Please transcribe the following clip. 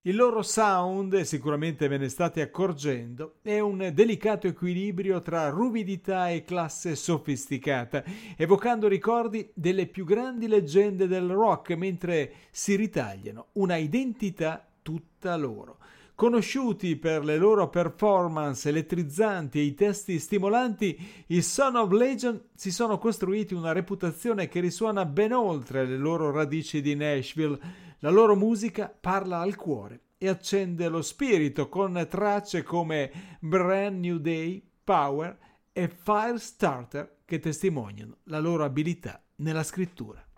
Il loro sound, sicuramente ve ne state accorgendo, è un delicato equilibrio tra ruvidità e classe sofisticata, evocando ricordi delle più grandi leggende del rock, mentre si ritagliano una identità tutta loro. Conosciuti per le loro performance elettrizzanti e i testi stimolanti, i Son of Legend si sono costruiti una reputazione che risuona ben oltre le loro radici di Nashville. La loro musica parla al cuore e accende lo spirito con tracce come Brand New Day, Power e Firestarter che testimoniano la loro abilità nella scrittura.